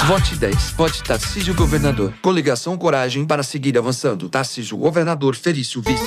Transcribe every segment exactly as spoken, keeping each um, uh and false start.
Vote dez. Vote Tarcísio Governador. Coligação Coragem para seguir avançando. Tarcísio Governador, Felício Vice.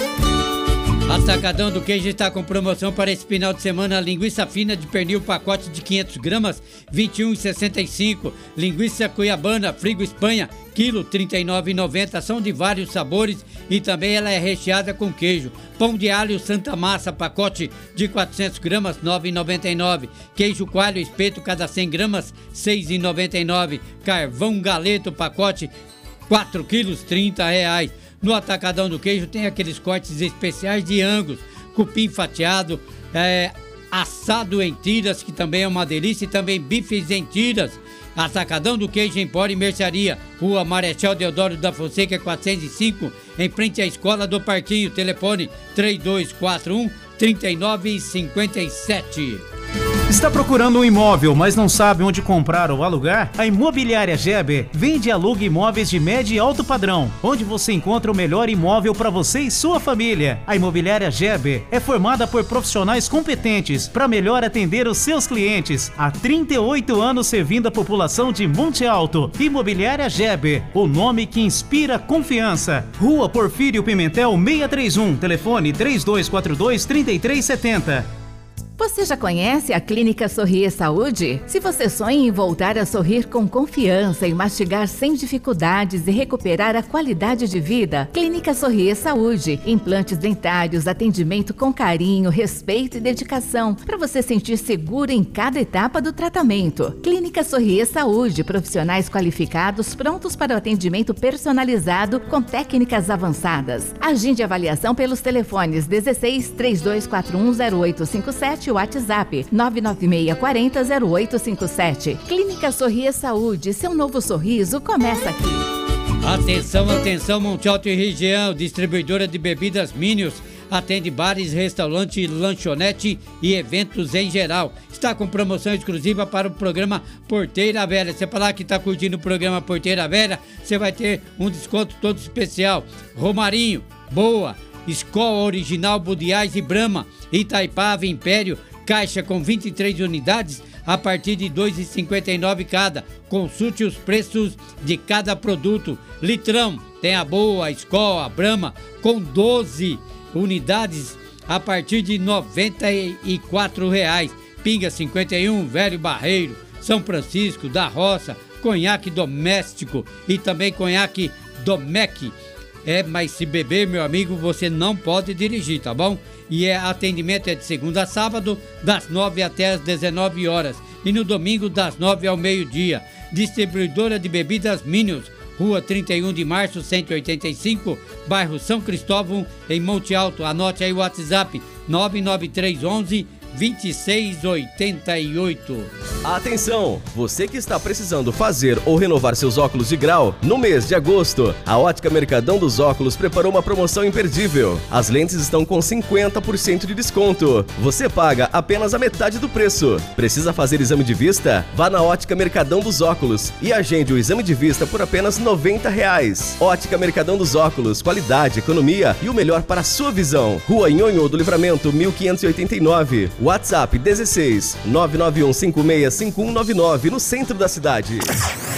Atacadão do Queijo está com promoção para esse final de semana. Linguiça fina de pernil, pacote de quinhentos gramas, vinte e um reais e sessenta e cinco centavos. Linguiça cuiabana, Frigo Espanha, quilo, trinta e nove reais e noventa centavos. São de vários sabores e também ela é recheada com queijo. Pão de alho Santa Massa, pacote de quatrocentos gramas, nove reais e noventa e nove centavos. Queijo coalho espeto, cada cem gramas, seis reais e noventa e nove centavos. Carvão galeto, pacote, quatro quilos, trinta reais. No Atacadão do Queijo tem aqueles cortes especiais de Angus, cupim fatiado, é, assado em tiras, que também é uma delícia, e também bifes em tiras. Atacadão do Queijo, Empório e Mercearia, Rua Marechal Deodoro da Fonseca, quatrocentos e cinco, em frente à Escola do Parquinho. Telefone três dois quatro um, três nove cinco sete. Está procurando um imóvel, mas não sabe onde comprar ou alugar? A Imobiliária Geber vende e aluga imóveis de médio e alto padrão, onde você encontra o melhor imóvel para você e sua família. A Imobiliária Geber é formada por profissionais competentes para melhor atender os seus clientes. Há trinta e oito anos servindo a população de Monte Alto. Imobiliária Geber, o nome que inspira confiança. Rua Porfírio Pimentel seiscentos e trinta e um, telefone três dois quatro dois, três três sete zero. Você já conhece a Clínica Sorrir Saúde? Se você sonha em voltar a sorrir com confiança e mastigar sem dificuldades e recuperar a qualidade de vida, Clínica Sorrir Saúde. Implantes dentários, atendimento com carinho, respeito e dedicação, para você sentir seguro em cada etapa do tratamento. Clínica Sorrir Saúde, profissionais qualificados prontos para o atendimento personalizado com técnicas avançadas. Agende avaliação pelos telefones dezesseis, três dois quatro um, zero oito cinco sete, WhatsApp nove nove seis quatro zero, zero oito cinco sete. Clínica Sorrir Saúde, seu novo sorriso começa aqui. Atenção, atenção, Monte Alto e região, distribuidora de bebidas Minions, atende bares, restaurante, lanchonete e eventos em geral. Está com promoção exclusiva para o programa Porteira Velha. Você falar que está curtindo o programa Porteira Velha, você vai ter um desconto todo especial. Romarinho, Boa, Skol Original, Budiais e Brahma, Itaipava, Império, caixa com vinte e três unidades a partir de dois reais e cinquenta e nove cada. Consulte os preços de cada produto. Litrão, tem a Boa, a Skol, a Brahma com doze unidades a partir de noventa e quatro reais. Pinga cinquenta e um, Velho Barreiro, São Francisco, da Roça, conhaque doméstico e também conhaque Domec. É, mas se beber, meu amigo, você não pode dirigir, tá bom? E é atendimento é de segunda a sábado, das nove até as dezenove horas. E no domingo, das nove ao meio-dia. Distribuidora de bebidas Minions, Rua trinta e um de março, cento e oitenta e cinco, bairro São Cristóvão, em Monte Alto. Anote aí o WhatsApp, nove nove três um um, dois seis oito oito. Atenção! Você que está precisando fazer ou renovar seus óculos de grau, no mês de agosto, a Ótica Mercadão dos Óculos preparou uma promoção imperdível. As lentes estão com cinquenta por cento de desconto. Você paga apenas a metade do preço. Precisa fazer exame de vista? Vá na Ótica Mercadão dos Óculos e agende o exame de vista por apenas noventa reais. Ótica Mercadão dos Óculos, qualidade, economia e o melhor para a sua visão. Rua Nhonhô do Livramento, mil quinhentos e oitenta e nove. WhatsApp dezesseis, nove nove um cinco seis cinco um nove nove, no centro da cidade.